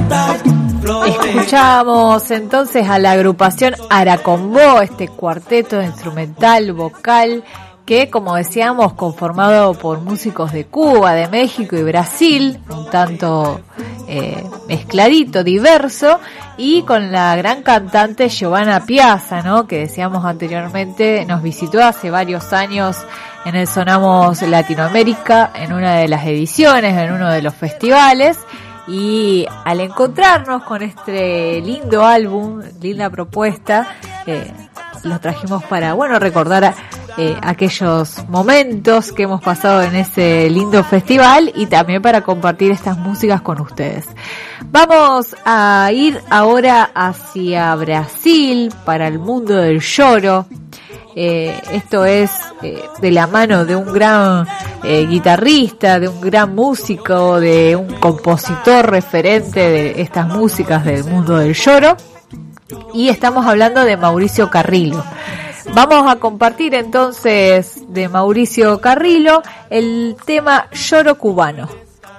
Escuchamos entonces a la agrupación Aracombó, este cuarteto instrumental vocal que, como decíamos, conformado por músicos de Cuba, de México y Brasil, un tanto mezcladito, diverso, y con la gran cantante Giovanna Piazza, ¿no?, que decíamos anteriormente, nos visitó hace varios años en el Sonamos Latinoamérica, en una de las ediciones, en uno de los festivales. Y al encontrarnos con este lindo álbum, linda propuesta, los trajimos para, bueno, recordar aquellos momentos que hemos pasado en ese lindo festival y también para compartir estas músicas con ustedes. Vamos a ir ahora hacia Brasil, para el mundo del lloro. Esto es de la mano de un gran guitarrista, de un gran músico, de un compositor referente de estas músicas del mundo del lloro, y estamos hablando de Mauricio Carrillo. Vamos a compartir entonces de Mauricio Carrillo el tema Lloro Cubano.